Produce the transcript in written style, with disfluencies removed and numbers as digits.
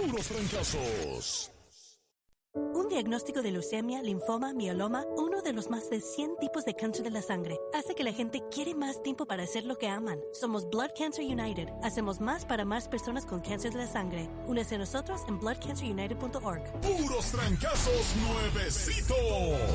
puros trancazos. Un diagnóstico de leucemia, linfoma, mieloma, uno de los más de 100 tipos de cáncer de la sangre, hace que la gente quiere más tiempo para hacer lo que aman. Somos Blood Cancer United. Hacemos más para más personas con cáncer de la sangre. Únese a nosotros en bloodcancerunited.org. Puros trancazos nuevecitos.